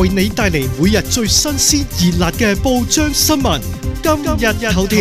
為你帶嚟每日最新鮮熱辣嘅報章新聞。今日頭條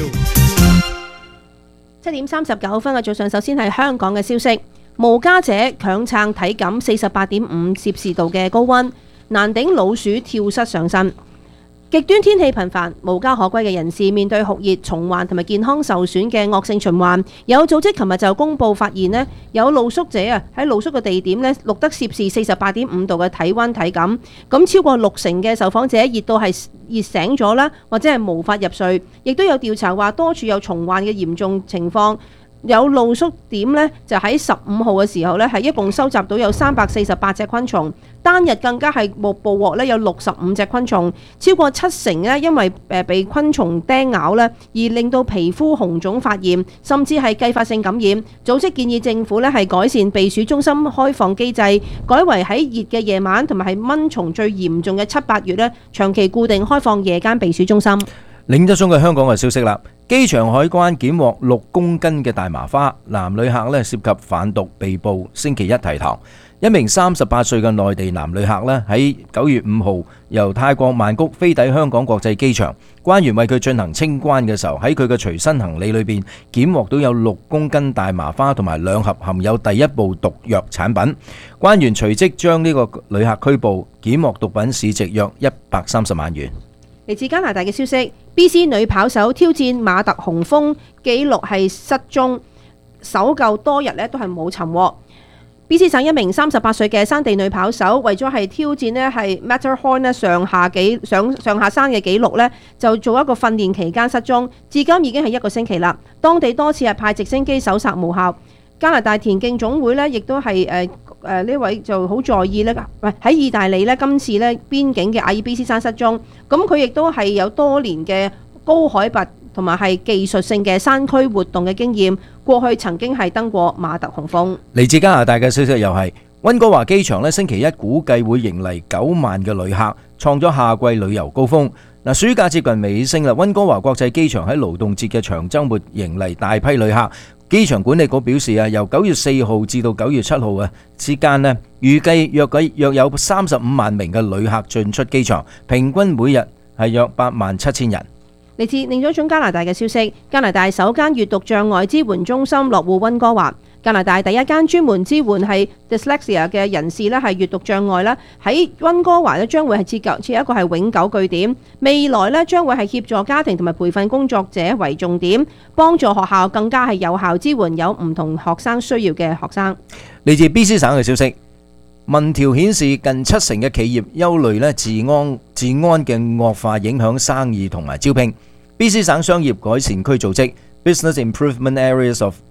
7:39嘅早上，首先係香港嘅消息。無家者強撐體感48.5攝氏度嘅高溫，難頂老鼠跳蚤上身。極端天氣頻繁，無家可歸嘅人士面對酷熱、蟲患同埋健康受損嘅惡性循環。有組織琴日就公佈發現呢，有露宿者喺露宿嘅地點呢錄得攝氏48.5度嘅體溫體感，咁超過60%嘅受訪者熱到係熱醒咗啦，或者係無法入睡。亦都有調查話多處有蟲患嘅嚴重情況。有露宿點呢，就喺15號嘅時候呢，係一共收集到有348隻昆蟲，單日更加係捕獲呢有65隻昆蟲，超過70%呢因為被昆蟲叮咬呢而令到皮膚紅腫發炎，甚至係繼發性感染。組織建議政府呢係改善避暑中心開放機制，改為喺熱嘅夜晚同埋係蚊蟲最嚴重嘅7、8月呢長期固定開放夜間避暑中心。 另一宗嘅香港嘅消息啦，機場海關檢獲6公斤嘅大麻花，男旅客咧涉及販毒被捕，星期一提堂。一名38歲嘅內地男旅客咧喺9月5號由泰國曼谷飛抵香港國際機場，關員為佢進行清關嘅時候，喺佢嘅隨身行李裏邊檢獲到有6公斤大麻花同埋2盒含有第一部毒藥產品。關員隨即將呢個旅客拘捕，檢獲毒品市值約130萬元。 嚟自加拿大嘅消息 ，BC 女跑手挑戰馬特洪峰紀錄係失蹤，搜救多日咧都係冇尋獲。BC 省一名38歲嘅山地女跑手，為咗係挑戰呢係 Matterhorn 咧上下山嘅紀錄呢，就做一個訓練期間失蹤，至今已經係1個星期啦。當地多次係派直升機搜索無效。加拿大田徑總會呢，亦都係呢位就好在意呢，喺意大利呢，今次呢邊境嘅阿爾卑斯山失蹤，咁佢亦都係有多年嘅高海拔同埋係技術性嘅山區活動嘅經驗，過去曾經係登過馬特洪峰。 嚟自加拿大嘅消息又係溫哥華機場呢，星期一估計會迎嚟9萬嘅旅客，創咗夏季旅遊高峰。嗱，暑假接近尾聲啦，溫哥華國際機場喺勞動節嘅長週末迎嚟大批旅客。機場管理局表示由9月4號至到9月7號之間預計約有35萬名嘅旅客進出機場，平均每日係約87000人。 嚟自另一種加拿大嘅消息，加拿大首間閱讀障礙支援中心落戶溫哥華。加拿大第一間專門支援係 dyslexia 嘅人士係閱讀障礙啦，喺溫哥華將會係設一個係永久據點，未來將會係協助家庭同埋培訓工作者為重點，幫助學校更加係有效支援有唔同學生需要嘅學生。 嚟自 BC 省嘅消息，民調顯示近70%嘅企業憂慮治安嘅惡化影響生意同埋招聘。BC 省商業改善區組織 Business Improvement Areas of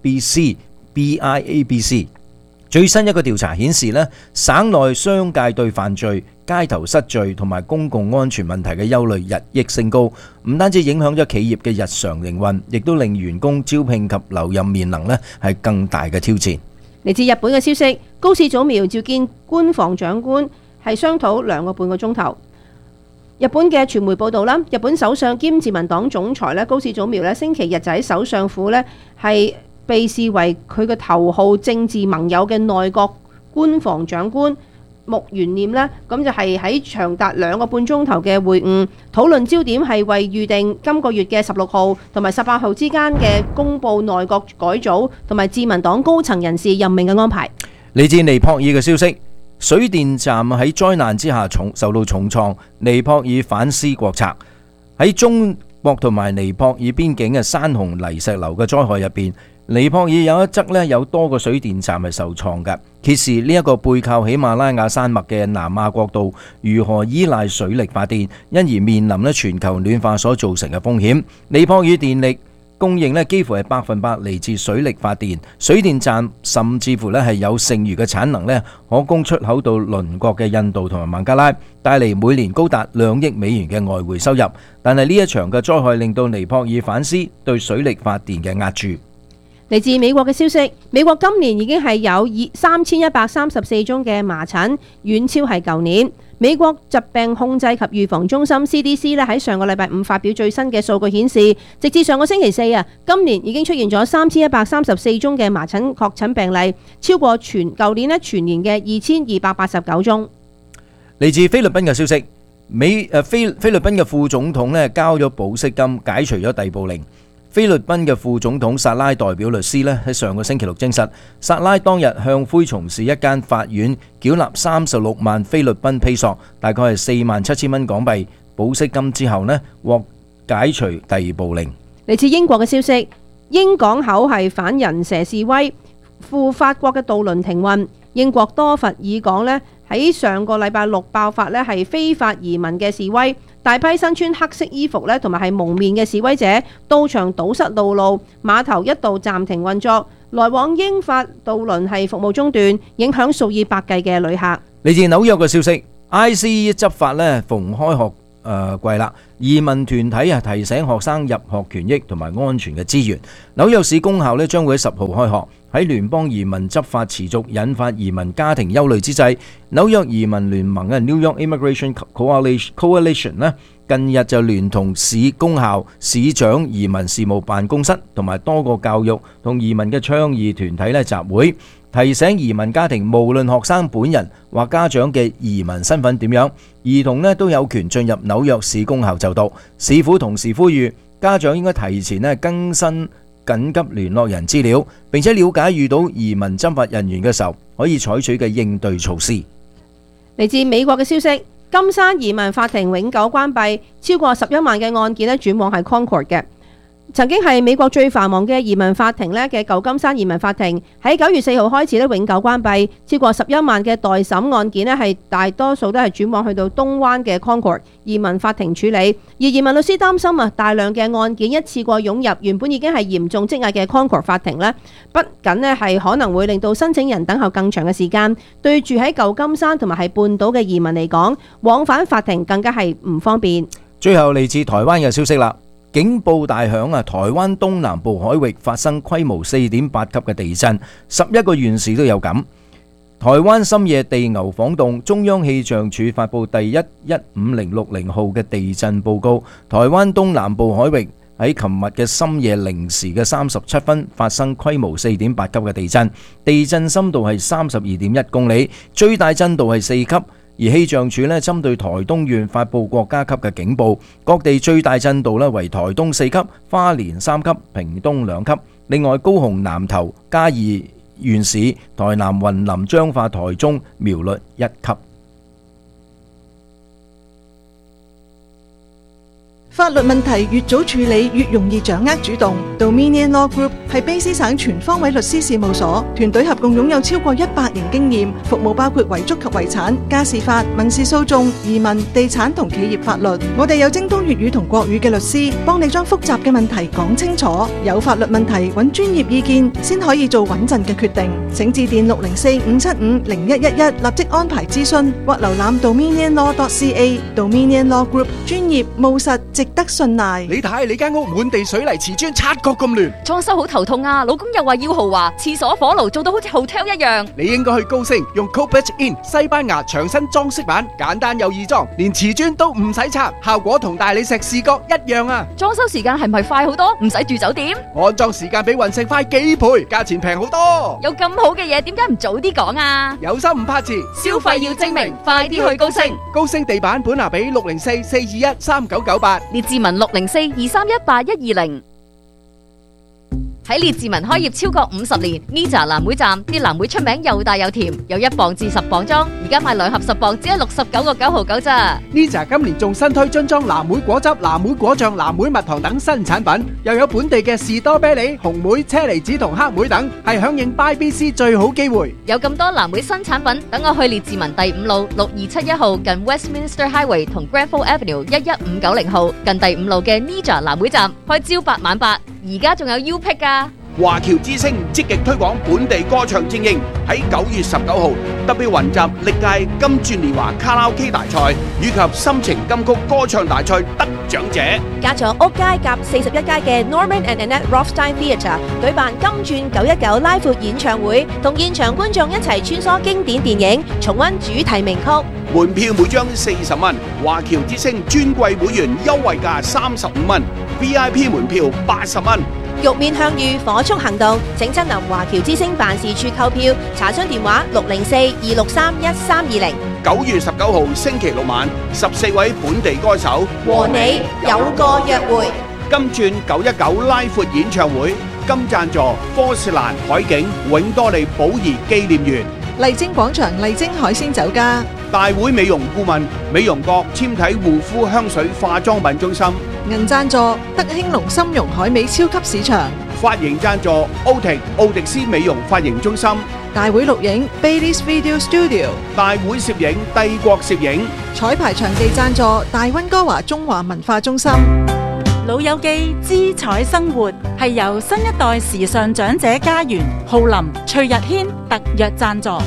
BC。BIABC 最新一個調查顯示省內商界對犯罪、街頭失序同埋公共安全問題嘅憂慮日益升高，唔單止影響咗企業嘅日常營運，亦都令員工招聘及留任面臨係更大嘅挑戰。 嚟自日本嘅消息，高市早苗召見官房長官係商討2個半個鐘頭。日本嘅傳媒報道啦，日本首相兼自民黨總裁高市早苗星期日就喺首相府係被視為佢嘅頭號政治盟友嘅內閣官房長官木原念咁就係喺長達2個半鐘頭嘅會晤，討論焦點係為預定今個月嘅16號同埋18號之間嘅公佈內閣改組同埋自民黨高層人士任命嘅安排。 嚟自尼泊爾嘅消息，水電站喺災難之下受到重創，尼泊爾反思國策。喺中國同埋尼泊爾邊境嘅山洪泥石流嘅災害入邊，尼泊爾有一則有多個水電站係受創嘅，揭示呢一個背靠喜馬拉雅山脈嘅南亞國度如何依賴水力發電，因而面臨全球暖化所造成嘅風險。尼泊爾電力供應幾乎係100%嚟自水力發電，水電站甚至乎係有剩餘嘅產能可供出口到鄰國嘅印度同埋孟加拉，帶嚟每年高達2億美元嘅外匯收入。但係呢一場嘅災害令到尼泊爾反思對水力發電嘅壓注。 嚟自美國嘅消息，美國今年已經係有3134宗嘅麻疹，遠超係舊年。美國疾病控制及預防中心 CDC 喺上個禮拜5發表最新嘅數據顯示，直至上個星期4今年已經出現咗3134宗嘅麻疹確診病例，超過舊年全年嘅2289宗。 嚟自菲律賓嘅消息，菲律賓嘅副總統咧交咗保釋金，解除咗逮捕令。菲律賓嘅副總統薩拉代表律師咧喺上個星期六證實，薩拉當日向灰松市一間法院繳納36萬菲律賓披索，大概係47,000蚊港幣保釋金之後咧獲解除逮捕令。 嚟自英國嘅消息，英港口係反人蛇示威，赴法國嘅渡輪停運。英國多佛爾港咧喺上個禮拜六爆發咧係非法移民嘅示威，大批身穿黑色衣服咧同埋係蒙面嘅示威者到場堵塞道路，碼頭一度暫停運作，來往英法渡輪係服務中斷，影響數以百計嘅旅客。 嚟自紐約嘅消息 ，ICE 執法咧逢開學季啦，移民團體提醒學生入學權益同埋安全嘅資源。紐約市公校咧將會喺10號開學。喺聯邦移民執法持續引發移民家庭憂慮之際，紐約移民聯盟嘅 New York Immigration Coalition 咧近日就聯同市公校、市長移民事務辦公室同埋多個教育同移民嘅倡議團體咧集會，提醒移民家庭無論學生本人或家長嘅移民身份點樣，兒童咧都有權進入紐約市公校就讀。市府同時呼籲家長應該提前咧更新緊急聯絡人資料，並且了解遇到移民執法人員嘅時候可以採取嘅應對措施。 嚟自美國嘅消息，金山移民法庭永久關閉，超過11萬嘅案件咧轉往係 Concord 嘅。曾經係美國最繁忙嘅移民法庭咧嘅舊金山移民法庭，喺9月4號開始咧永久關閉，超過11萬嘅待審案件咧係大多數都係轉往去到東灣嘅 Concord 移民法庭處理。而移民律師擔心大量嘅案件一次過湧入原本已經係嚴重積壓嘅 Concord 法庭咧，不僅咧係可能會令到申請人等候更長嘅時間，對住喺舊金山同埋係半島嘅移民嚟講，往返法庭更加係唔方便。 最後嚟自台灣嘅消息啦。警報大響台灣東南部海域發生規模4.8級嘅地震，11個縣市都有感。台灣深夜地牛晃動，中央氣象署發布第15060號嘅地震報告。台灣東南部海域喺琴日嘅深夜零時嘅37分發生規模4.8級嘅地震，地震深度係32.1公里，最大震度係4級。而氣象署咧針對台東縣發布國家級嘅警報，各地最大震度咧為台東4級、花蓮3級、屏東2級。另外，高雄、南投、嘉義縣市、台南、雲林、彰化、台中、苗栗1級。 法律問題越早處理越容易掌握主動。Dominion Law Group 係卑詩省全方位律師事務所，團隊合共擁有超過100年經驗，服務包括遺囑及遺產、家事法、民事訴訟、移民、地產同企業法律。我哋有精通粵語同國語嘅律師，幫你將複雜嘅問題講清楚。有法律問題揾專業意見先可以做穩陣嘅決定。請致電604-575-0111立即安排諮詢，或瀏覽 dominionlaw.ca。Dominion Law Group 專業務實，值得信賴。 你睇你間屋滿地水泥瓷磚，察覺咁亂， 裝修好頭痛啊！老公又話要豪華，廁所火爐做到好似 hotel 一樣。 你應該去高升，用 Cobalt In 西班牙牆身裝飾板，簡單又易裝，連瓷磚都唔使拆，效果同大理石視覺一樣啊！ 裝修時間係咪快好多？唔使住酒店？ 安裝時間比雲石快幾倍，價錢平好多。 有咁好嘅嘢，點解唔早啲講啊？ 有心唔怕遲， 消費要精明，快啲去高升。 高升地板本拿比604-421-3998， 列治文604-231-8120。喺列治文開業超過50年 ，Nija 藍莓站啲藍莓出名又大又甜，有1磅至10磅裝，而家賣2盒10磅只係69.99咋。 Nija 今年仲新推樽裝藍莓果汁、藍莓果醬、藍莓蜜糖等新產品，又有本地嘅士多啤梨、紅莓、車厘子同黑莓等，係響應 BYBC 最好機會。 有咁多藍莓新產品，等我去列治文第5路6271號近 Westminster Highway 同 Granville Avenue 11590號近第5路嘅 Nija 藍莓站，開朝8晚8，而家仲有 U Pick 噶。 華僑之聲積極推廣本地歌唱精英，喺9月19號特別雲集歷屆金鑽年華卡拉 OK 大賽以及心情金曲歌唱大賽得獎者， 加上屋街夾41街嘅 Norman and Annette Rothstein Theatre 舉辦金鑽919拉闊演唱會，同現場觀眾一齊穿梭經典電影，重溫主題名曲。 門票每張40蚊，華僑之聲尊貴會員優惠價35蚊。 VIP 門票80蚊。 玉面向隅火速行動，請親臨華僑之星辦事處購票，查詢電話604-263-1320。 9月19號星期六晚，14位本地歌手和你有個約會。 金鑽919拉闊演唱會，金贊助科士蘭海景永多利寶儀紀念園。 麗晶廣場麗晶海鮮酒家， 大會美容顧問美容閣纖體護膚香水化妝品中心。 銀贊助德興隆參茸海味超級市場， 髮型贊助奧迪斯美容髮型中心。 大會錄影 Baileys Video Studio， 大會攝影帝國攝影。 彩排場地贊助大溫哥華中華文化中心。 老友記姿彩生活係由新一代時尚長者家園浩林徐日軒特約贊助。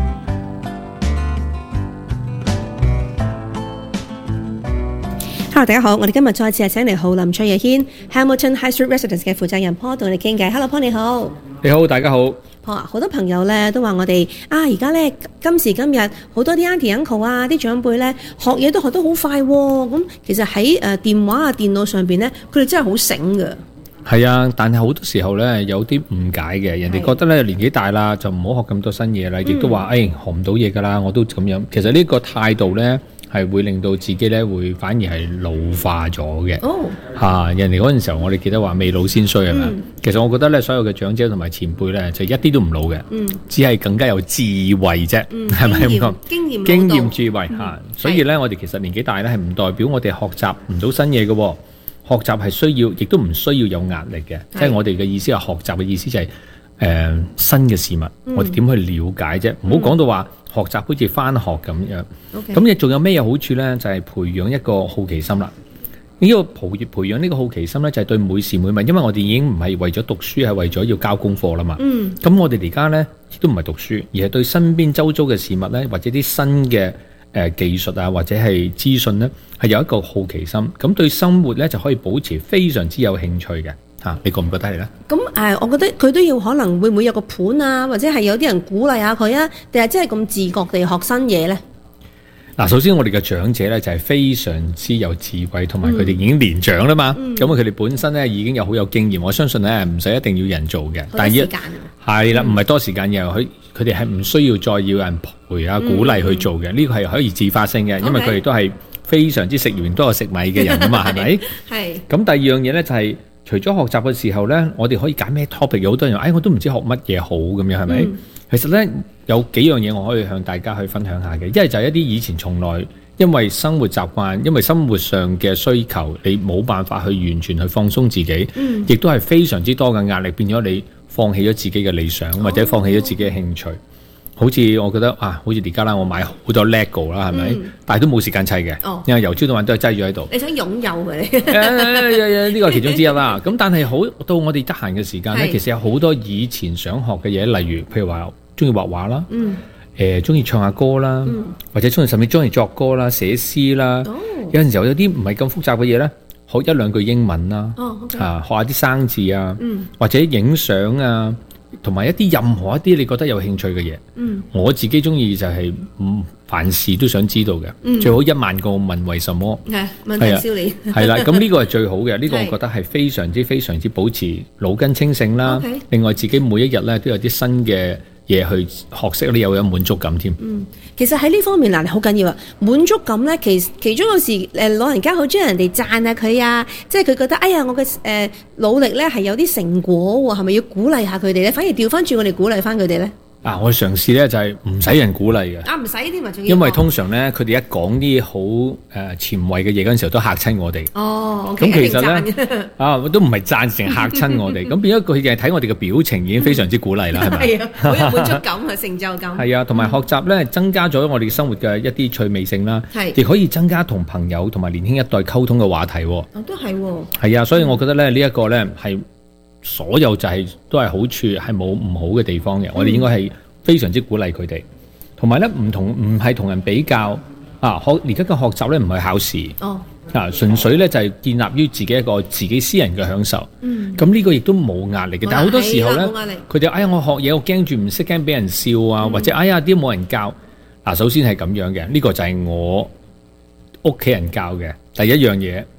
Hello， 大家好，我哋今日再次係請嚟浩林徐日軒 Hamilton High Street Residence 嘅負責人 Paul 同我哋傾偈。Hello， Paul 你好。 你好，大家好。 好多朋友咧都話我哋而家咧今時今日好多啲 auntie uncle 啊，啲長輩咧學嘢都學得好快喎。咁其實喺電話啊電腦上邊咧，佢哋真係好醒㗎。 係啊，但係好多時候咧有啲誤解嘅，人哋覺得咧年紀大啦就唔好學咁多新嘢啦，亦都話學唔到嘢㗎啦，我都咁樣。其實呢個態度咧係會令到自己咧會反而係老化咗嘅。人哋嗰陣時候我哋記得話未老先衰係咪？其實我覺得咧所有嘅長者同埋前輩咧就一啲都唔老嘅，只係更加有智慧啫，係咪咁講？經驗智慧所以咧我哋其實年紀大咧係唔代表我哋學習唔到新嘢嘅。學習係需要，亦都唔需要有壓力嘅。即係我哋嘅意思係學習嘅意思就係新嘅事物，我哋點去了解啫？唔好講到話學習好似返學咁樣。咁亦仲有咩好處呢？就係培養一個好奇心啦。呢個培養呢個好奇心呢，就係對每時每物，因為我哋已經唔係為咗讀書，係為咗要交功課啦嘛。咁我哋而家呢，亦都唔係讀書，而係對身邊周遭嘅事物呢，或者啲新嘅技術啊，或者係資訊呢，係有一個好奇心，咁對生活呢，就可以保持非常之有興趣嘅你覺唔覺得係呢？ 咁我覺得佢都要可能會唔會有個盤啊，或者係有啲人鼓勵下佢啊，定係真係咁自覺地學新嘢呢？ 嗱，首先我哋嘅長者呢，就係非常之有智慧，同埋佢哋已經年長啦嘛，咁佢哋本身呢，已經有好有經驗，我相信呢，唔使一定要人做嘅，但係係啦，唔係多時間嘅，佢哋係唔需要再要有人陪啊鼓勵去做嘅，呢個係可以自發性嘅，因為佢哋都係非常之食鹽多過食米嘅人啊嘛，係咪？係。咁第二樣嘢呢，就係除咗學習嘅時候呢，我哋可以揀咩 topic， 有好多人我都唔知學乜嘢好咁樣，係咪？其實呢，有幾樣嘢我可以向大家去分享下嘅，一係就係一啲以前從來因為生活習慣，因為生活上嘅需求，你冇辦法去完全去放鬆自己，亦都係非常之多嘅壓力，變咗你放棄咗自己嘅理想，或者放棄咗自己嘅興趣。好似我覺得好似而家啦，我買好多 LEGO 啦，係咪？但係都冇時間砌嘅，因為由朝到晚都係擠咗喺度。 你想擁有佢？ 呢個係其中之一啦。咁但係好到我哋得閒嘅時間咧，其實有好多以前想學嘅嘢，例如譬如話中意畫畫啦，中意唱下歌啦，或者甚至中意作歌啦、寫詩啦。有陣時候有啲唔係咁複雜嘅嘢咧，學一兩句英文啦，學下啲生字啊，或者影相啊。同埋一啲任何一啲你覺得有興趣嘅嘢，我自己中意就係凡事都想知道嘅，最好1萬個問為什麼， 問題少年係啦，咁呢個係最好嘅，呢個我覺得係非常之保持腦筋清醒啦。另外自己每一日咧都有啲新嘅嘢去學識，你又有滿足感添。 其實喺呢方面嗱，好緊要啊！滿足感咧，其中有時老人家好中意人哋讚下佢啊，即係佢覺得哎呀，我嘅努力咧係有啲成果喎，係咪要鼓勵下佢哋咧？反而調翻轉我哋鼓勵翻佢哋咧。 我嘗試咧就係唔使人鼓勵嘅。 唔使添啊，仲要。 因為通常咧，佢哋一講啲好前衞嘅嘢嗰陣時候，都嚇親我哋。咁其實咧都唔係讚成嚇親我哋。咁變咗佢哋係睇我哋嘅表情已經非常之鼓勵啦，係咪？ 係啊，好有滿足感啊，成就感。 係啊，同埋學習咧增加咗我哋生活嘅一啲趣味性啦，亦可以增加同朋友同埋年輕一代溝通嘅話題。 都係喎。係啊，所以我覺得咧呢一個咧係。所有就都係好處，係冇唔好嘅地方嘅。我哋應該係非常之鼓勵佢哋，同埋咧唔係同人比較而家嘅學習咧唔係考試，純粹咧就係建立於自己私人嘅享受。咁呢個亦都冇壓力嘅。但係好多時候咧，佢哋我學嘢我驚住唔識，驚俾人笑啊，或者啲冇人教。首先係咁樣嘅，呢個就係我屋企人教嘅第一樣嘢。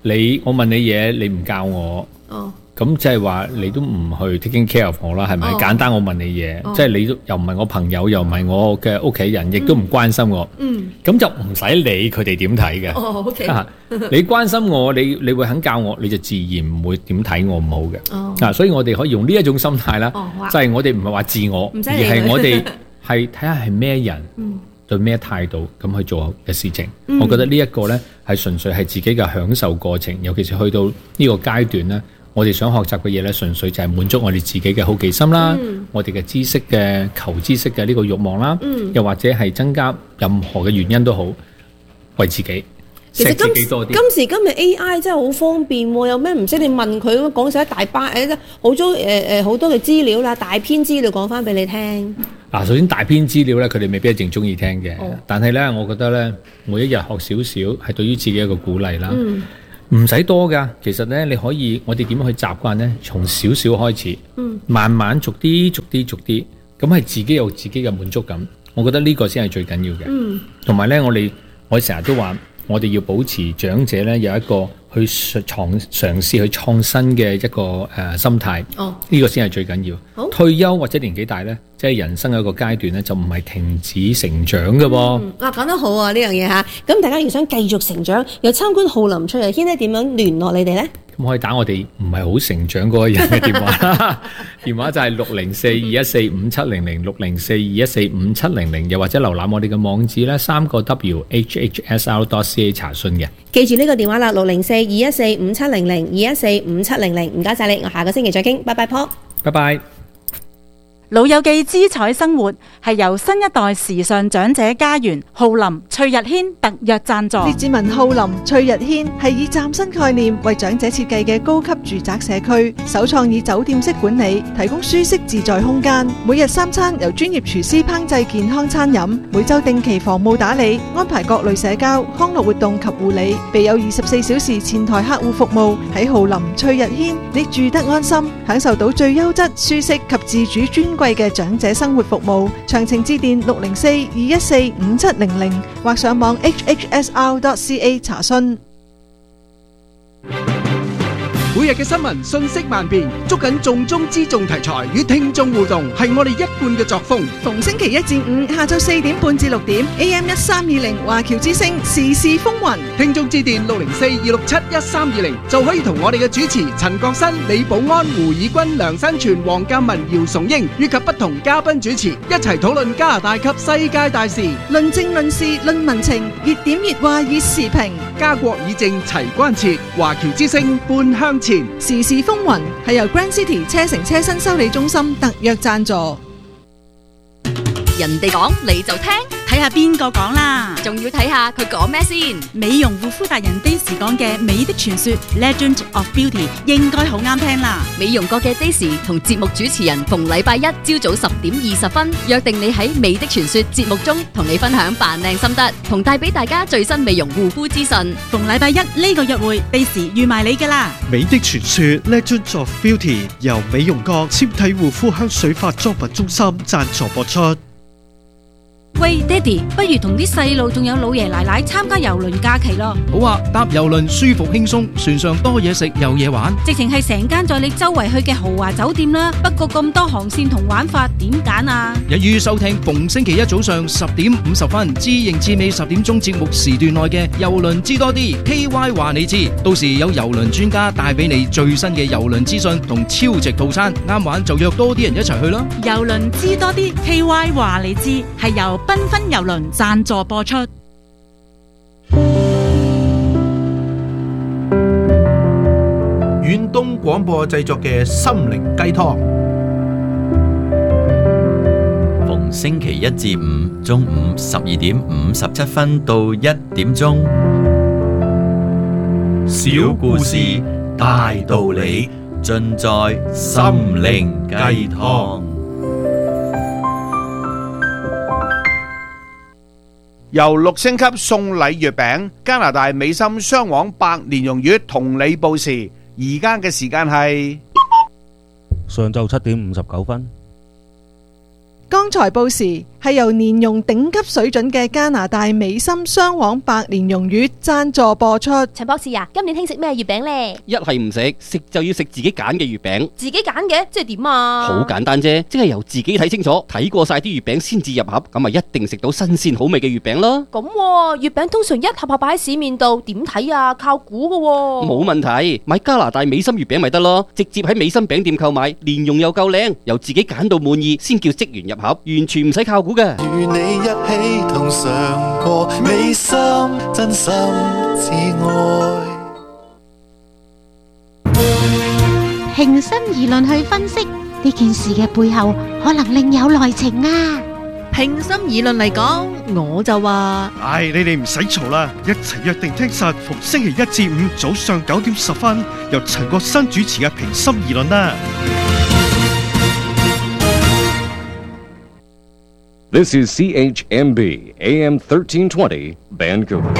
我問你嘢，你唔教我，咁即係話你都唔去 taking care of 我啦，係咪？簡單我問你嘢，即係你都又唔係我朋友，又唔係我嘅屋企人，亦都唔關心我，咁就唔使理佢哋點睇嘅。 OK 你關心我，你會肯教我，你就自然唔會點睇我唔好嘅。所以我哋可以用呢一種心態啦，就係我哋唔係話自我，而係我哋係睇下係咩人，對咩態度咁去做嘅事情。我覺得呢一個呢係純粹係自己嘅享受過程，尤其是去到呢個階段呢，我哋想學習嘅嘢呢，純粹就係滿足我哋自己嘅好奇心啦，我哋嘅知識嘅求知識嘅呢個慾望啦，又或者係增加任何嘅原因都好，為自己。 其實今時今日 AI 真係好方便喎，有咩唔識你問佢，講晒一大班好多嘅資料啦，大篇資料講翻俾你聽。 首先大篇資料咧，佢哋未必一定中意聽嘅，但係咧，我覺得咧，每一日學少少係對於自己一個鼓勵啦，唔使多噶。其實咧，你可以我哋點樣去習慣咧？從少少開始，慢慢逐啲，咁係自己有自己嘅滿足感。我覺得呢個先係最緊要嘅。同埋咧，我成日都話。我哋要保持長者咧有一個去嘗試去創新嘅一個心態，呢個先係最緊要。退休或者年紀大咧，即係人生嘅一個階段咧，就唔係停止成長嘅喎。 講得好啊，呢樣嘢嚇。咁大家如果想繼續成長，又參觀浩林翠日軒咧，點樣聯絡你哋咧？咁可以打我哋唔係好成長嗰個人嘅電話，電話就係604-214-5700 604-214-5700，又或者瀏覽我哋嘅網址咧，3個 W HHSR.ca 查詢嘅。 記住呢個電話啦，604-214-5700 214-5700。唔該晒你，我下個星期再傾，拜拜，Paul。 拜拜。 老友記姿彩生活係由新一代時尚長者家園浩林翠日軒特約贊助。 列治文浩林翠日軒係以嶄新概念為長者設計嘅高級住宅社區，首創以酒店式管理，提供舒適自在空間。每日3餐由專業廚師烹製健康餐飲，每週定期房務打理，安排各類社交康樂活動及護理，備有24小時前台客戶服務。喺浩林翠日軒，你住得安心，享受到最優質、舒適及自主專貴嘅長者生活服務。詳情致電604-214-5700或上網 hhsr.ca 查詢。 每日嘅新聞信息萬變，捉緊重中之重題材與聽眾互動，係我哋一貫嘅作風。 逢星期1至5下晝4點半至6點 AM1320 華僑之聲時事風雲， 聽眾致電604-267-1320就可以同我哋嘅主持陳國新、李寶安、胡以軍、梁新全、黃鑑文、姚崇英以及不同嘉賓主持一齊討論加拿大及世界大事， 論政論事論民情，熱點熱話熱時評， 家國議政齊關切，華僑之聲半向前。 時事風雲係由 Grand City 車城車身修理中心特約贊助。 人哋講你就聽， 睇下邊個講啦， 仲要睇下佢講咩先。 美容護膚達人 Daisy 講嘅美的傳說 Legend of Beauty 應該好啱聽啦。 美容國嘅 Daisy 同節目主持人逢禮拜一朝早10點20分約定你喺美的傳說節目中同你分享扮靚心得，同帶俾大家最新美容護膚資訊。 逢禮拜一呢個約會 Daisy 預埋你㗎啦。 美的傳說 Legend of Beauty 由美容國纖體護膚香水化妝品中心贊助播出。 喂，爹哋，不如同啲細路仲有老爺奶奶參加郵輪假期咯。 好啊，搭郵輪舒服輕鬆，船上多嘢食有嘢玩， 直情係成間載你周圍去嘅豪華酒店啦。不過咁多航線同玩法，點揀啊？ 一於收聽逢星期一早上10點50分，至盈至美10點鐘節目時段內嘅郵輪知多啲 KY 話你知，到時有郵輪專家帶俾你最新嘅郵輪資訊同超值套餐，啱玩就約多啲人一齊去啦。 郵輪知多啲 KY 話你知係由繽紛郵輪贊助播出。 遠東廣播製作嘅心靈雞湯， 逢星期一至五中午12點57分到1點鐘。小故事大道理，盡在心靈雞湯。 由6星級送禮月餅，加拿大美心雙黃白蓮蓉月同你報時，而家嘅時間係上晝7點59分。 剛才報時係由蓮蓉頂級水準嘅加拿大美心雙黃白蓮蓉魚贊助播出。 陳博士啊，今年興食咩月餅呢？ 一係唔食，食就要食自己揀嘅月餅。 自己揀嘅，即係點啊？ 好簡單啫，即係由自己睇清楚，睇過晒啲月餅先至入盒，咁咪一定食到新鮮好味嘅月餅咯。 咁月餅通常一盒盒擺喺市面度，點睇啊？靠估㗎喎。 冇問題，買加拿大美心月餅咪得咯，直接喺美心餅店購買，蓮蓉又夠靚，由自己揀到滿意先叫職員入盒，完全唔使靠估嘅。 與你一起同嘗過美心，真心至愛。 平心而論去分析呢件事嘅背後，可能另有內情啊！ 平心而論嚟講，我就話： 唉，你哋唔使嘈啦，一齊約定聽實逢星期一至五早上9點10分，由陳國新主持嘅平心而論啦。 This is CHMB AM 1320 Vancouver。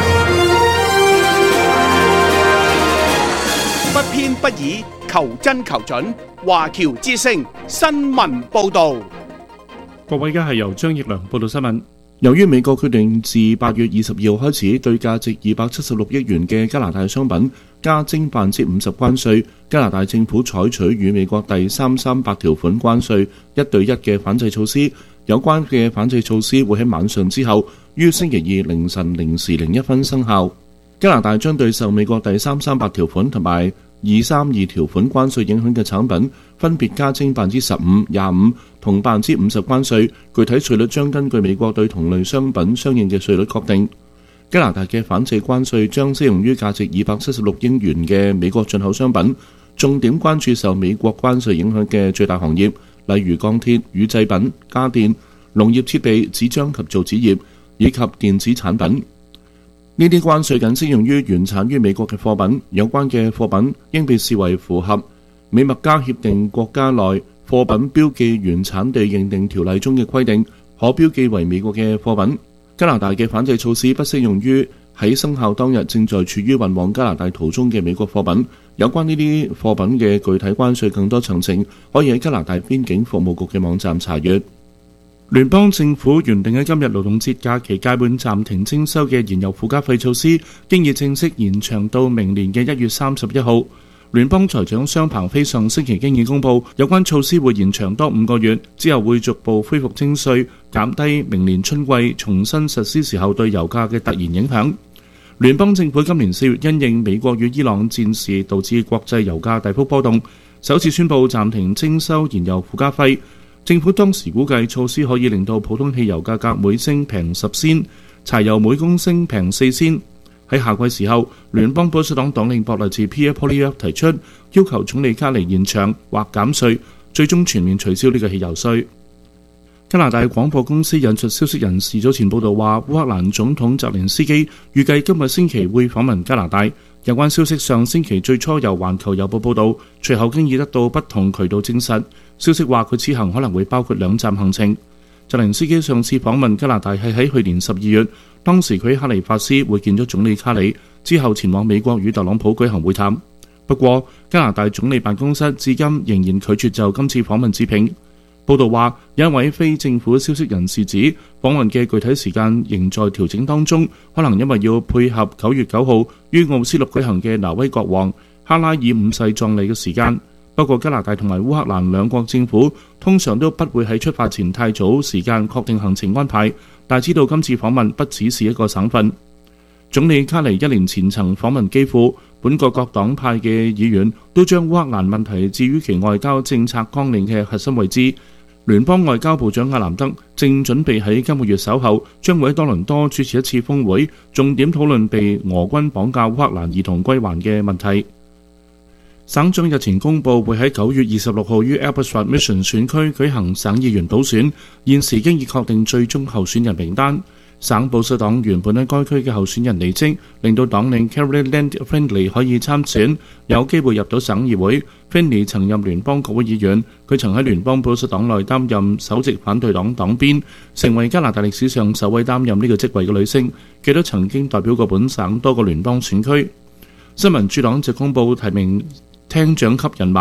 不偏不倚，求真求準。華僑之聲新聞報導。 各位，而家係由張奕良報道新聞。由於美國決定自8月22號開始對價值276億元嘅加拿大商品加徵50%關稅，加拿大政府採取與美國第338條款關稅1對1嘅反制措施。有關嘅反制措施會喺晚上之後於星期二凌晨0時01分生效。加拿大將對受美國第338條款同埋232條款關稅影響嘅產品分別加徵15%、25%同50%關稅，具體稅率將根據美國對同類商品相應嘅稅率確定。加拿大嘅反制關稅將適用於價值276英元嘅美國進口商品，重點關注受美國關稅影響嘅最大行業，例如鋼鐵、乳製品、家電、農業設備、紙張及造紙業以及電子產品。呢啲關稅僅適用於原產於美國嘅貨品，有關嘅貨品應被視為符合美墨加協定國家內貨品標記原產地認定條例中嘅規定，可標記為美國嘅貨品。加拿大嘅反制措施不適用於喺生效當日正在處於運往加拿大途中嘅美國貨品。有關呢啲貨品嘅具體關稅更多詳情，可以喺加拿大邊境服務局嘅網站查閱。聯邦政府原定喺今日勞動節假期屆滿暫停徵收嘅燃油附加費措施，經已正式延長到明年嘅1月31號。聯邦財長商彭飛上星期經已公佈，有關措施會延長多5個月，之後會逐步恢復徵稅，減低明年春季重新實施時候對油價嘅突然影響。聯邦政府今年4月因應美國與伊朗戰事導致國際油價大幅波動，首次宣布暫停徵收燃油附加費。政府當時估計措施可以令到普通汽油價格每升平10仙，柴油每公升平4仙。喺夏季時候，聯邦保守黨黨領博勵治 Pierre Poilievre 提出要求總理卡尼延長或減稅，最終全面取消呢個汽油稅。加拿大廣播公司引述消息人士早前報道話，烏克蘭總統澤連斯基預計今個星期會訪問加拿大。有關消息上星期最初由環球郵報報道，隨後經已得到不同渠道證實。消息話佢此行可能會包括2站行程。澤連斯基上次訪問加拿大係喺去年12月，當時佢喺哈利法斯會見咗總理卡里，之後前往美國與特朗普舉行會談。不過，加拿大總理辦公室至今仍然拒絕就今次訪問置評。報道話，有一位非政府消息人士指，訪問嘅具體時間仍在調整當中，可能因為要配合9月9號於奧斯陸舉行嘅挪威國王哈拉爾5世葬禮嘅時間。不過，加拿大同埋烏克蘭兩國政府通常都不會喺出發前太早時間確定行程安排，但知道今次訪問不只是一個省份。總理卡尼1年前曾訪問基輔，本國各黨派嘅議員都將烏克蘭問題置於其外交政策綱領嘅核心位置。聯邦外交部長阿南德正準備喺今個月稍後將會喺多倫多主持一次峰會，重點討論被俄軍綁架烏克蘭兒童歸還嘅問題。省長日前公佈會喺9月26號於 Abbotsford Mission 選區舉行省議員補選，現時經已確定最終候選人名單。省保守黨原本喺該區嘅候選人離職，令到黨領 Caroline Findlay 可以參選，有機會入到省議會。Findlay 曾任聯邦國會議員，佢曾喺聯邦保守黨內擔任首席反對黨黨鞭，成為加拿大歷史上首位擔任呢個職位嘅女性。佢都曾經代表過本省多個聯邦選區。新民主黨就公佈提名廳長級人馬，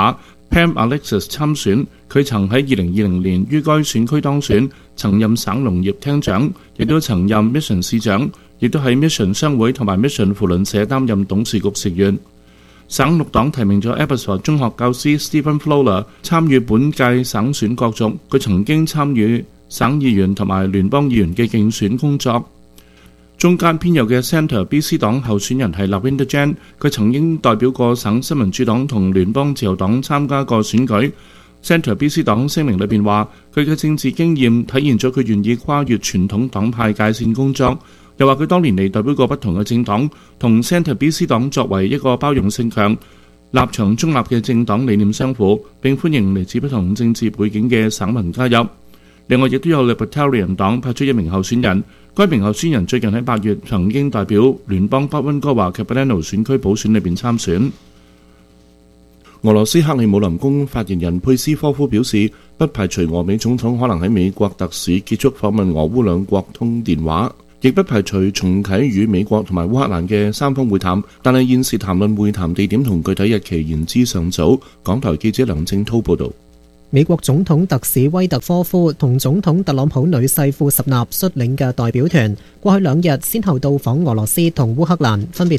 Pam Alexis 參選，佢曾喺2020年於該選區當選，曾任省農業廳長，亦都曾任 Mission 市長，亦都喺 Mission 商會同埋 Mission 扶輪社擔任董事局成員。省綠黨提名咗 Abbotsford 中學教師 Stephen Fowler 參與本屆省選角逐，佢曾經參與省議員同埋聯邦議員嘅競選工作。中間偏右嘅 Centre BC 黨候選人係 Lavender Jan， 佢曾經代表過省新民主黨同聯邦自由黨參加過選舉。Centre BC 黨聲明裏邊話，佢嘅政治經驗體現咗佢願意跨越傳統黨派界線工作，又話佢多年嚟代表過不同嘅政黨，同 Centre BC 黨作為一個包容性強、立場中立嘅政黨理念相符，並歡迎嚟自不同政治背景嘅省民加入。另外亦都有 Libertarian 黨派出一名候選人，該名候選人最近喺8月曾經代表聯邦北溫哥華 Capilano 選區補選裏邊參選。俄羅斯克里姆林宮發言人佩斯科夫表示，不排除俄美總統可能喺美國特使結束訪問俄烏兩國通電話，亦不排除重啟與美國同埋烏克蘭嘅三方會談，但係現時談論會談地點同具體日期言之尚早。港台記者梁正濤報道。 美國總統特使威特科夫同總統特朗普女婿庫什納率領嘅代表團，過去2日先後到訪俄羅斯同烏克蘭，分別